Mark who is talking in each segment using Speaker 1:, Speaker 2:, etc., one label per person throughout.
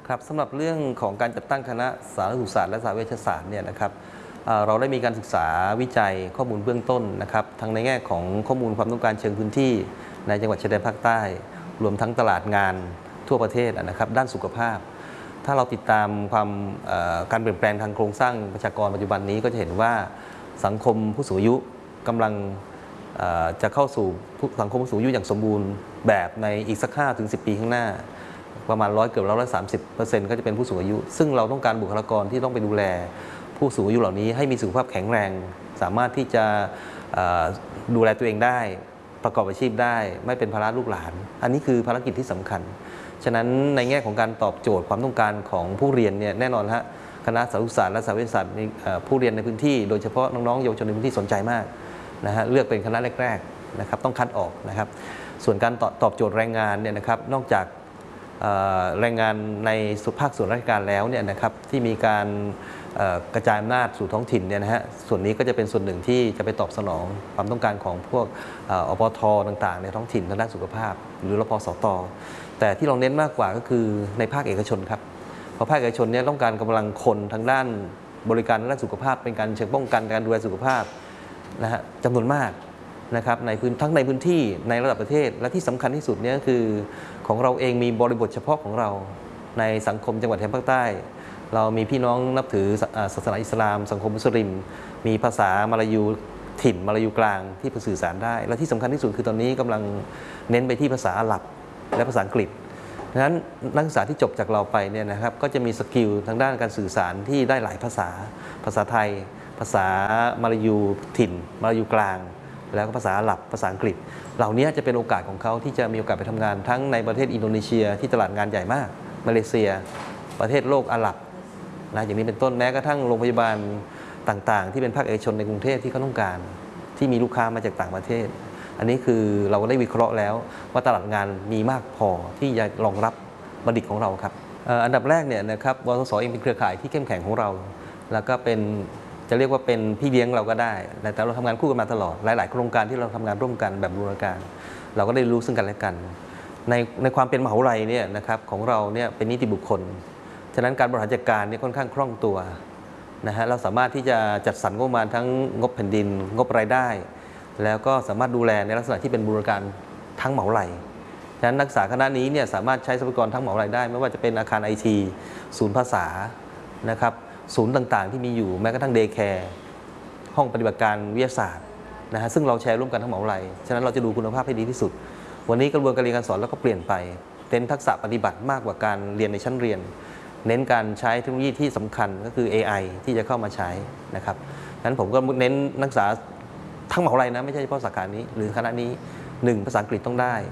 Speaker 1: ครับสำหรับเรื่องของการจัดตั้งคณะสาธารณสุขศาสตร์และสาธารณเวชศาสตร์เนี่ยนะครับเราได้มีการศึกษาวิจัยข้อมูลเบื้องต้นนะครับทั้งในแง่ของข้อมูลความต้องการเชิงพื้นที่ในจังหวัดชายแดนภาคใต้รวมทั้งตลาดงานทั่วประเทศนะครับด้านสุขภาพถ้าเราติดตามการเปลี่ยนแปลงทางโครงสร้างประชากรปัจจุบันนี้ก็จะเห็นว่าสังคมผู้สูงอายุกำลังจะเข้าสู่สังคมผู้สูงอายุอย่างสมบูรณ์แบบในอีกสัก5-10 ปีข้างหน้าประมาณเกือบ130%ก็จะเป็นผู้สูงอายุซึ่งเราต้องการบุคลากรที่ต้องไปดูแลผู้สูงอายุเหล่านี้ให้มีสุขภาพแข็งแรงสามารถที่จะดูแลตัวเองได้ประกอบอาชีพได้ไม่เป็นภาระลูกหลานอันนี้คือภารกิจที่สำคัญฉะนั้นในแง่ของการตอบโจทย์ความต้องการของผู้เรียนเนี่ยแน่นอนฮะคณะสาธารณสุขศาสตร์และสาธารณเวชศาสตร์ผู้เรียนในพื้นที่โดยเฉพาะน้องๆเยาวชนในพื้นที่สนใจมากนะฮะเลือกเป็นคณะแรกๆนะครับต้องคัดออกนะครับส่วนการตอบโจทย์แรงงานเนี่ยนะครับนอกจากแรงงานในภาคส่วนราชการแล้วเนี่ยนะครับที่มีการกระจายอำนาจสู่ท้องถิ่นเนี่ยนะฮะส่วนนี้ก็จะเป็นส่วนหนึ่งที่จะไปตอบสนองความต้องการของพวกอปท.ต่างๆในท้องถิ่นทางด้านสุขภาพหรือรพสต.แต่ที่เราเน้นมากกว่าก็คือในภาคเอกชนครับเพราะภาคเอกชนเนี่ยต้องการกำลังคนทางด้านบริการด้านสุขภาพเป็นการเชิงป้องกันการดูแลสุขภาพนะฮะจำนวนมากนะครับทั้งในพื้นที่ในระดับประเทศและที่สำคัญที่สุดเนี่ยคือของเราเองมีบริบทเฉพาะของเราในสังคมจังหวัดชายแดนภาคใต้เรามีพี่น้องนับถือศาสนาอิสลามสังคมมุสลิมมีภาษามลายูถิ่นมลายูกลางที่สื่อสารได้และที่สำคัญที่สุดคือตอนนี้กำลังเน้นไปที่ภาษาอาหรับและภาษาอังกฤษดังนั้นนักศึกษาที่จบจากเราไปเนี่ยนะครับก็จะมีสกิลทางด้านการสื่อสารที่ได้หลายภาษาภาษาไทยภาษามลายูถิ่นมลายูกลางแล้วก็ภาษาอาหรับภาษาอังกฤษเหล่านี้จะเป็นโอกาสของเขาที่จะมีโอกาสไปทำงานทั้งในประเทศอินโดนีเซียที่ตลาดงานใหญ่มากมาเลเซียประเทศโลกอาหรับนะอย่างนี้เป็นต้นแม้กระทั่งโรงพยาบาลต่างๆที่เป็นภาคเอกชนในกรุงเทพที่เขาต้องการที่มีลูกค้ามาจากต่างประเทศอันนี้คือเราได้วิเคราะห์แล้วว่าตลาดงานมีมากพอที่จะรองรับบัณฑิตของเราครับอันดับแรกเนี่ยนะครับวสสเองเป็นเครือข่ายที่เข้มแข็งของเราแล้วก็เป็นจะเรียกว่าเป็นพี่เลี้ยงเราก็ได้แต่เราทำงานคู่กันมาตลอดหลายๆโครงการที่เราทำงานร่วมกันแบบบูรณาการเราก็ได้รู้ซึ่งกันและกันในความเป็นมหาวิทยาลัยเนี่ยนะครับของเราเนี่ยเป็นนิติบุคคลฉะนั้นการบริหารจัดการเนี่ยค่อนข้างคล่องตัวนะฮะเราสามารถที่จะจัดสรรงบประมาณทั้งงบแผ่นดินงบรายได้แล้วก็สามารถดูแลในลักษณะที่เป็นบูรณาการทั้งมหาวิทยาลัยฉะนั้นนักศึกษาคณะนี้เนี่ยสามารถใช้ทรัพยากรทั้งมหาวิทยาลัยได้ไม่ว่าจะเป็นอาคารไอทีศูนย์ภาษานะครับศูนย์ต่างๆที่มีอยู่แม้กระทั่งเดย์แคร์ห้องปฏิบัติการวิทยาศาสตร์นะฮะซึ่งเราแชร์ร่วมกันทั้งมหาวิทยาลัยฉะนั้นเราจะดูคุณภาพให้ดีที่สุดวันนี้กระบวนการเรียนการสอนเราก็เปลี่ยนไปเน้นทักษะปฏิบัติมากกว่าการเรียนในชั้นเรียนเน้นการใช้เทคโนโลยีที่สำคัญก็คือ AI ที่จะเข้ามาใช้นะครับนั้นผมก็เน้นนักศึกษาทั้งมหาวิทยาลัยนะไม่ใช่เฉพาะสาขานี้หรือคณะนี้1ภาษาอังกฤษต้องได้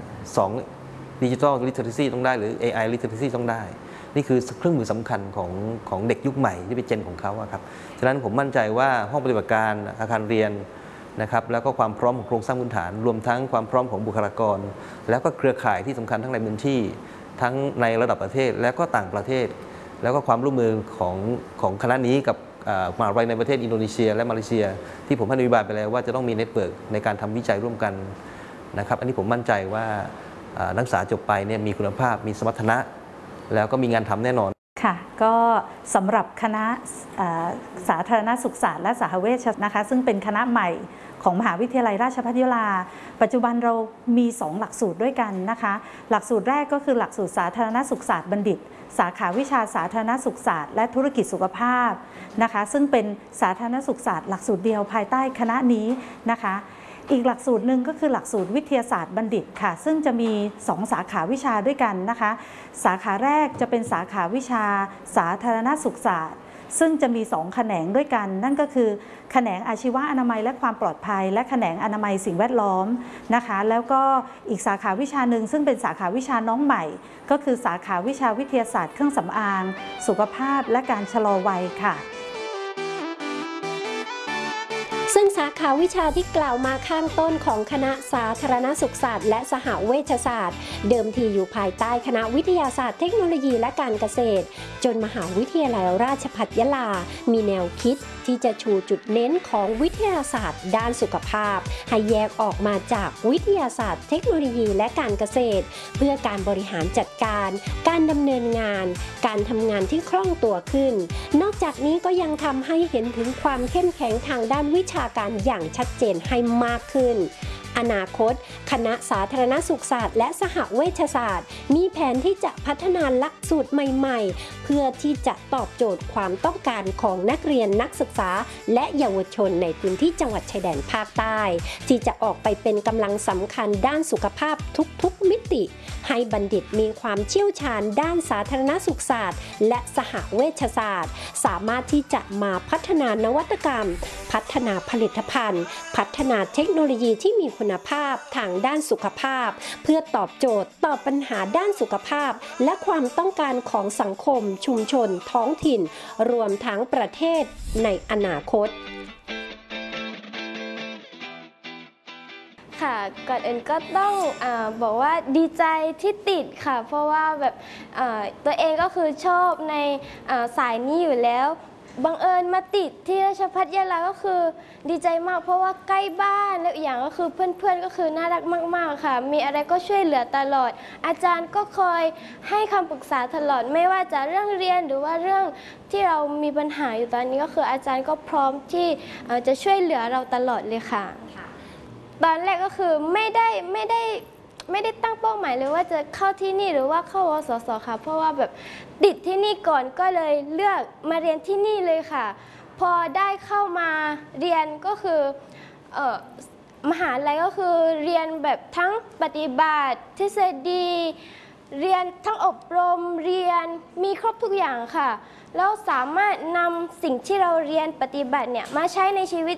Speaker 1: 2 Digital Literacy ต้องได้หรือ AI Literacy ต้องได้นี่คือเครื่องมือสำคัญของเด็กยุคใหม่ที่เป็นเจนของเขาครับฉะนั้นผมมั่นใจว่าห้องปฏิบัติการอาคารเรียนนะครับแล้วก็ความพร้อมของโครงสร้างพื้นฐานรวมทั้งความพร้อมของบุคลากรแล้วก็เครือข่ายที่สำคัญทั้งในพื้นที่ทั้งในระดับประเทศแล้วก็ต่างประเทศแล้วก็ความร่วมมือของคณะนี้กับมหาวิทยาลัยในประเทศอินโดนีเซียและมาเลเซียที่ผมให้นโยบายไปแล้วว่าจะต้องมีเน็ตเวิร์กในการทำวิจัยร่วมกันนะครับอันนี้ผมมั่นใจว่านักศึกษาจบไปเนี่ยมีคุณภาพมีสมรรถนะแล้วก็มีงานทำแน่นอน
Speaker 2: ค่ะก็สำหรับคณะสาธารณสุขศาสตร์และสาธารณเวชนะคะซึ่งเป็นคณะใหม่ของมหาวิทยาลัยราชภัฏยะลาปัจจุบันเรามี2หลักสูตรด้วยกันนะคะหลักสูตรแรกก็คือหลักสูตรสาธารณสุขศาสตร์บัณฑิตสาขาวิชาสาธารณสุขศาสตร์และธุรกิจสุขภาพนะคะซึ่งเป็นสาธารณสุขศาสตร์หลักสูตรเดียวภายใต้คณะนี้นะคะอีกหลักสูตรหนึ่งก็คือหลักสูตรวิทยาศาสตร์บัณฑิตค่ะซึ่งจะมี2สาขาวิชาด้วยกันนะคะสาขาแรกจะเป็นสาขาวิชาสาธารณสุขศาสตร์ซึ่งจะมี2แขนงด้วยกันนั่นก็คือแขนงอาชีวะอนามัยและความปลอดภัยและแขนงอนามัยสิ่งแวดล้อมนะคะแล้วก็อีกสาขาวิชาหนึ่งซึ่งเป็นสาขาวิชาน้องใหม่ก็คือสาขาวิชาวิทยาศาสตร์เครื่องสำอางสุขภาพและการชะลอวัยค่ะ
Speaker 3: ซึ่งสาขาวิชาที่กล่าวมาข้างต้นของคณะสาธารณสุขศาสตร์และสหเวชศาสตร์เดิมทีอยู่ภายใต้คณะวิทยาศาสตร์เทคโนโลยีและการเกษตรจนมหาวิทยาลัยราชภัฏยะลามีแนวคิดที่จะชูจุดเน้นของวิทยาศาสตร์ด้านสุขภาพให้แยกออกมาจากวิทยาศาสตร์เทคโนโลยีและการเกษตรเพื่อการบริหารจัดการการดำเนินงานการทำงานที่คล่องตัวขึ้นนอกจากนี้ก็ยังทำให้เห็นถึงความเข้มแข็งทางด้านวิชาการอย่างชัดเจนให้มากขึ้นอนาคตคณะสาธารณสุขศาสตร์และสหเวชศาสตร์มีแผนที่จะพัฒนาหลักสูตรใหม่ๆเพื่อที่จะตอบโจทย์ความต้องการของนักเรียนนักศึกษาและเยาวชนในพื้นที่จังหวัดชายแดนภาคใต้ที่จะออกไปเป็นกำลังสำคัญด้านสุขภาพทุกๆมิติให้บัณฑิตมีความเชี่ยวชาญด้านสาธารณสุขศาสตร์และสหเวชศาสตร์สามารถที่จะมาพัฒนานวัตกรรมพัฒนาผลิตภัณฑ์พัฒนาเทคโนโลยีที่มีคุณภาพทางด้านสุขภาพเพื่อตอบโจทย์ต่อปัญหาด้านสุขภาพและความต้องการของสังคมชุมชนท้องถิ่นรวมทั้งประเทศในอนาคต
Speaker 4: ค่ะก่อนอื่นก็ต้องบอกว่าดีใจที่ติดค่ะเพราะว่าแบบตัวเองก็คือชอบในสายนี้อยู่แล้วบังเอิญมาติดที่ราชภัฏยะลาก็คือดีใจมากเพราะว่าใกล้บ้านแล้วอย่างก็คือเพื่อนๆก็คือน่ารักมากๆค่ะมีอะไรก็ช่วยเหลือตลอดอาจารย์ก็คอยให้คำปรึกษาตลอดไม่ว่าจะเรื่องเรียนหรือว่าเรื่องที่เรามีปัญหาอยู่ตอนนี้ก็คืออาจารย์ก็พร้อมที่จะช่วยเหลือเราตลอดเลยค่ะตอนแรกก็คือไม่ได้ตั้งเป้าหมายเลยว่าจะเข้าที่นี่หรือว่าเข้าวสสค่ะเพราะว่าแบบติดที่นี่ก่อนก็เลยเลือกมาเรียนที่นี่เลยค่ะพอได้เข้ามาเรียนก็คือมหาลัยก็คือเรียนแบบทั้งปฏิบัติทฤษฎีเรียนทั้งอบรมเรียนมีครบทุกอย่างค่ะแล้วสามารถนำสิ่งที่เราเรียนปฏิบัติเนี่ยมาใช้ในชีวิต